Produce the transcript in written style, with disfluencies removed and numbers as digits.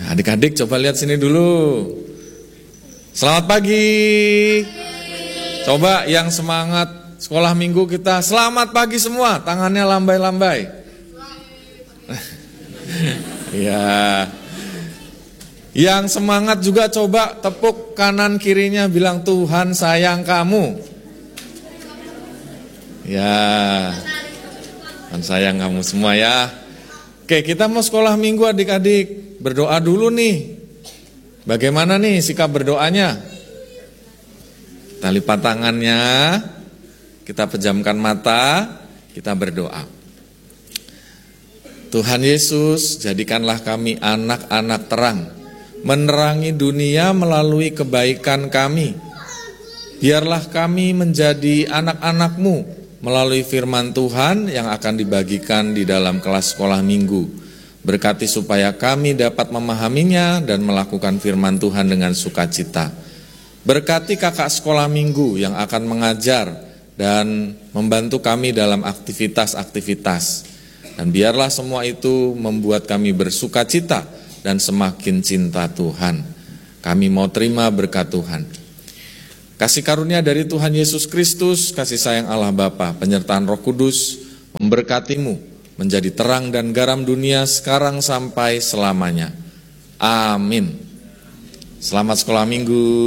Adik-adik coba lihat sini dulu. Selamat pagi. Coba yang semangat sekolah minggu kita, selamat pagi semua. Tangannya lambai-lambai. Ya. Yang semangat juga coba tepuk kanan kirinya, bilang Tuhan sayang kamu. Ya. Tuhan sayang kamu semua ya. Oke, kita mau sekolah minggu adik-adik. Berdoa dulu nih. Bagaimana nih sikap berdoanya? Kita lipat tangannya, kita pejamkan mata, kita berdoa. Tuhan Yesus, jadikanlah kami anak-anak terang, menerangi dunia melalui kebaikan kami. Biarlah kami menjadi anak-anak-Mu melalui firman Tuhan yang akan dibagikan di dalam kelas sekolah minggu. Berkati supaya kami dapat memahaminya dan melakukan firman Tuhan dengan sukacita. Berkati kakak sekolah minggu yang akan mengajar dan membantu kami dalam aktivitas-aktivitas. Dan biarlah semua itu membuat kami bersukacita dan semakin cinta Tuhan. Kami mau terima berkat Tuhan. Kasih karunia dari Tuhan Yesus Kristus, kasih sayang Allah Bapa, penyertaan Roh Kudus memberkatimu menjadi terang dan garam dunia sekarang sampai selamanya. Amin. Selamat sekolah minggu.